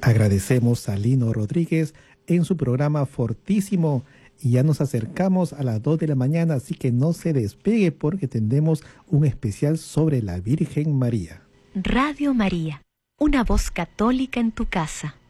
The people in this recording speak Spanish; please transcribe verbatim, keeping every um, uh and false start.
Agradecemos a Lino Rodríguez en su programa Fortísimo. Y ya nos acercamos a las dos de la mañana, así que no se despegue porque tendremos un especial sobre la Virgen María. Radio María, una voz católica en tu casa.